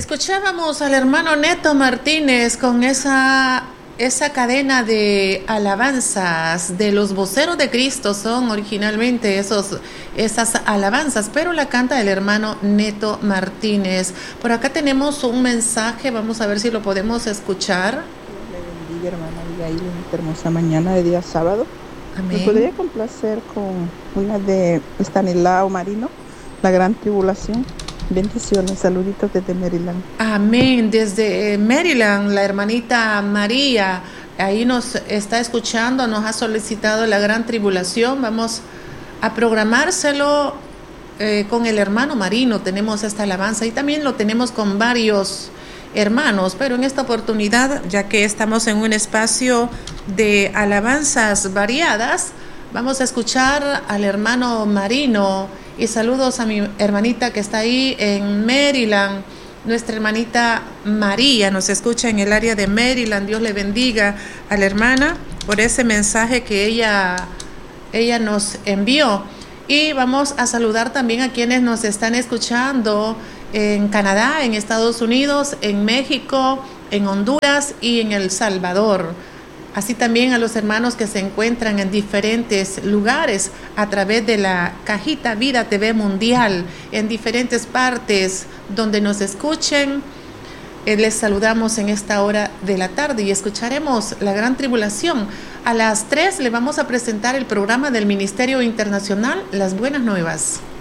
Escuchábamos al hermano Neto Martínez con esa cadena de alabanzas de los voceros de Cristo. Son originalmente esas alabanzas, pero la canta el hermano Neto Martínez. Por acá tenemos un mensaje, vamos a ver si lo podemos escuchar. Le bendiga, hermana Abigail, en esta hermosa mañana de día sábado. Amén. ¿Me podría complacer con una de Estanislao Marino, La Gran Tribulación? Bendiciones, saluditos desde Maryland. Amén, desde Maryland, la hermanita María, ahí nos está escuchando, nos ha solicitado la gran tribulación. Vamos a programárselo con el hermano Marino, tenemos esta alabanza y también lo tenemos con varios hermanos, pero en esta oportunidad, ya que estamos en un espacio de alabanzas variadas, vamos a escuchar al hermano Marino. Y saludos a mi hermanita que está ahí en Maryland, nuestra hermanita María, nos escucha en el área de Maryland. Dios le bendiga a la hermana por ese mensaje que ella nos envió. Y vamos a saludar también a quienes nos están escuchando en Canadá, en Estados Unidos, en México, en Honduras y en El Salvador. Así también a los hermanos que se encuentran en diferentes lugares a través de la cajita Vida TV Mundial, en diferentes partes donde nos escuchen. Les saludamos en esta hora de la tarde y escucharemos la gran tribulación. A las 3 le vamos a presentar el programa del Ministerio Internacional Las Buenas Nuevas.